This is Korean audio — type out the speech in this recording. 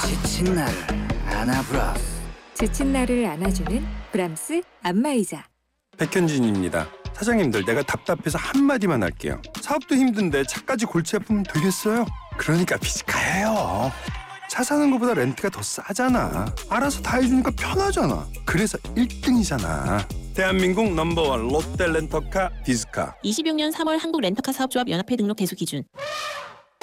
지친 나를 안아브라스. 지친 나를 안아주는 브람스 안마의자. 백현진입니다. 사장님들, 내가 답답해서 한마디만 할게요. 사업도 힘든데 차까지 골치 아프면 되겠어요? 그러니까 비즈카예요. 차 사는 것보다 렌트가 더 싸잖아. 알아서 다 해주니까 편하잖아. 그래서 1등이잖아. 대한민국 넘버원 롯데 렌터카 비즈카. 26년 3월 한국 렌터카 사업조합 연합회 등록 대수 기준.